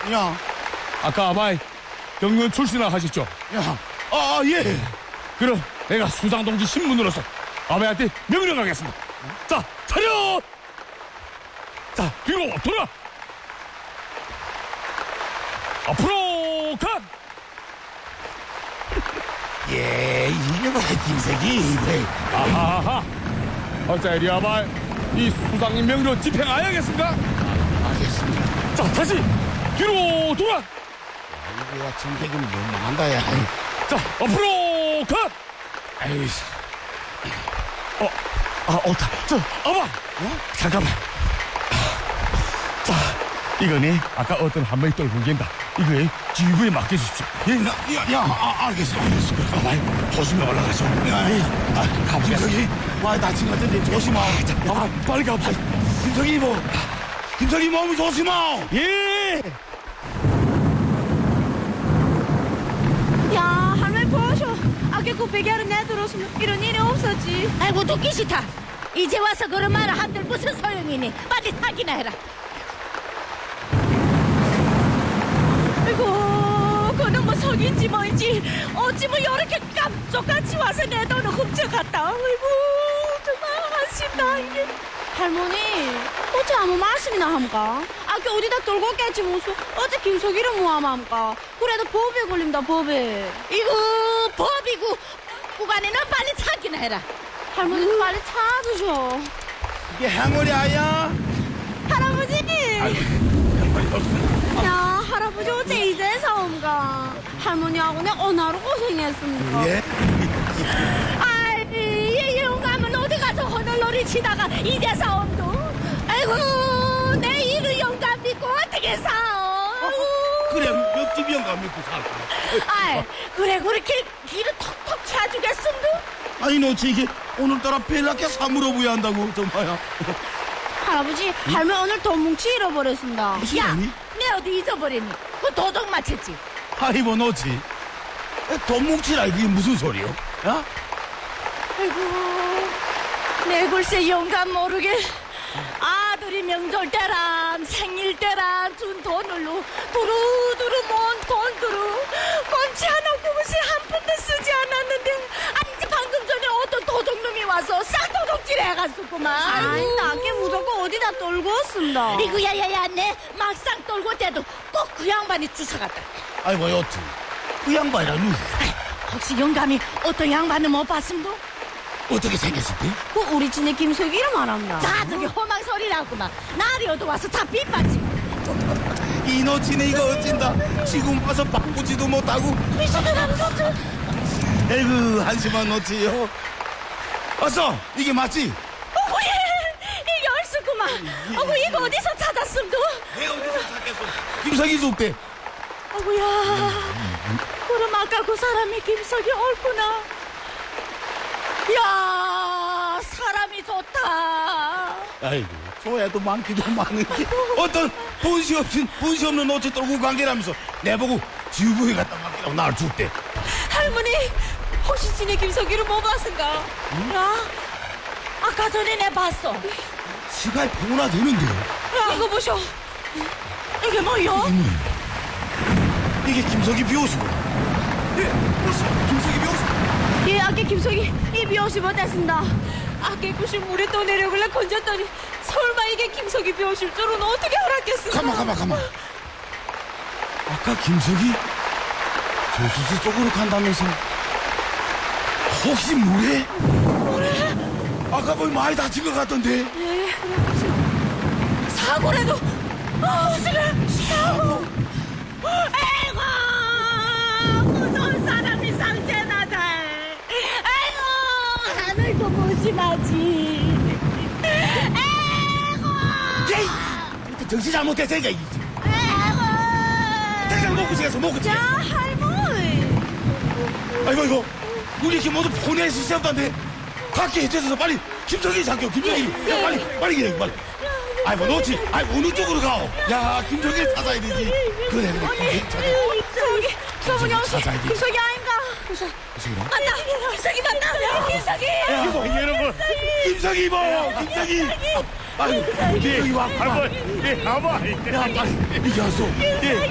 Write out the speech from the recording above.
야, 아까 아바이 경륜 출신을 하셨죠? 야, 예. 그럼 내가 수장동지 신분으로서 아바이한테 명령하겠습니다. 자, 차렷! 자, 뒤로 돌아! 앞으로 가! 예, 이게 뭐야, 김석이. 그래. 아하하! 어째 이리 아바이 이 수장님 명령 집행하야겠습니까? 알겠습니다. 자, 다시 뒤로 돌아! 이거야, 정택은 뭐 한다, 야. 자, 앞으로 가! 아유, 저, 아바! 잠깐만. 자, 이거네. 아까 어떤 한 명이 떨고 온다. 이거에 지휘부에 맡겨주십시오. 예, 알겠어. 가만히 조심히 올라가죠. 김석이, 와, 다친 것 같은데 조심하. 빨리 가. 김석이 뭐, 김석이 몸이 조심하. 예! 야, 할머니 보셔. 아까 그 베개를 내들었으면 이런 일이 없었지. 아이고 듣기 싫다. 이제 와서 그런 말을 한들 무슨 소용이니. 빨리 타기나 해라. 아이고, 그는 뭐 석인지 뭐인지 어찌 뭐 이렇게 깜짝같이 와서 내 돈을 훔쳐갔다. 아이고, 정말 한심다 이게. 할머니, 어째 아무 말씀이나 함까? 아까 어디다 돌고 깼지 무슨. 어째 김석이를 뭐함까? 그래도 법에 걸린다 법에. 이거 법이고 구간에는 빨리 타기나 해라. 할머니 빨리 찾으셔. 이게 행월이 아야? 할아버지! 야, 할아버지 어째 이제서 온가? 할머니하고 내 오늘 고생했습니다. 예? 아이 이 영감은 어디 가서 호들놀이 치다가 이제서 온도. 아이고 내 이를 영감 믿고 어떻게 사오. 그래, 옆집 영감 믿고 살까? 아이 그래 그렇게 길을 턱턱 차주겠음도. 아니, 너 이게 오늘따라 벨라게 사물어 부야 한다고, 정말야. 할아버지, 할머니 오늘 돈 뭉치 잃어버렸습니다. 무슨 야, 말이? 내 어디 잊어버렸니? 그 도둑 맞췄지? 아이고, 너지. 돈 뭉치라, 이게 무슨 소리요? 야? 아이고 내 글쎄 영감 모르게 아들이 명절 때랑 생일 때랑 준 돈으로 두루두루 모은 돈으로 꼼치 하나 그것이 한 푼도 쓰지 않았는데 아니 방금 전에 어떤 도둑놈이 와서 싹도둑질 해갔었구만. 아니, 나게 무조건 어디다 떨고 왔습니다. 이거 야야야 내 막상 떨고 때도 꼭 그 양반이 주워갔다. 아이고, 여튼. 그 양반이라 누구? 혹시 영감이 어떤 양반을 못 봤음도? 어떻게 생겼을때? 그 우리 집에 김석이 이름 알았나? 자 저기 험한 소리라구만. 날이 어두 와서 다 빗받지. 이노치네 이거 어찐다. 지금 와서 바꾸지도 못하고. 에이구, 한심한 노치요. 어서, 이게 맞지? 어구예 이게 얼쑤구만. 어구 이거 어디서 찾았음도? 내가 어디서 찾겠어? 김석이 줬대. 어구야 그럼 아까 그 사람이 김석이 옳구나. 야 사람이 좋다. 아이고, 소야도 많기도 많은데. 어떤 본시 없는 노치 떨고 관계라면서 내보고 지구에 갖다 맡기라고 나를 줬대. 할머니 혹시 지네 김석이를 못 봤은가? 야 아까 전에 내 봤어. 시간이 보나 되는데. 야 이거 보쇼. 이게 뭐요? 이게 김석이 비옷이고. 예, 그렇소. 김석이 비옷이고. 예, 아까 김석이 이 비옷이 못했습니다. 아까 구실 물에 떠내려길래 건졌더니 설마 이게 김석이 비옷일 줄은 어떻게 알았겠습니까? 가만. 아까 김석이 조수수 쪽으로 간다면서 혹시 물에? 아까 보니 많이 다친 것 같던데. 예, 그래. 사고라도 사고. 아이고 무서운 사람이 상태나다. 아이고 하늘도 무심하지. 아이고 에이! 정신 잘못했으니까 이 아이고. 당장 먹고 지겠어 먹고 지. 야, 할머니. 아이고 이거 우리 이렇게 모두 보낼 수 있었다는데 밖에 해쳐서 빨리 김석이 잡혀. 김석이. 야 빨리 기다려 빨리. 아이고 너지. 아이고 어느 쪽으로 가오. 야 김석이 찾아야 되지. 그래 김석이 찾아. 저기, 저분이 혹시 찾아야 돼. 김석이 아닌가? 만나 김석이 만나 김석이. 여러분. 김석이 뭐 김석이. 아이고 김석이 와. 할머니, 아바이. 야 빨리 이게 왔어. 예,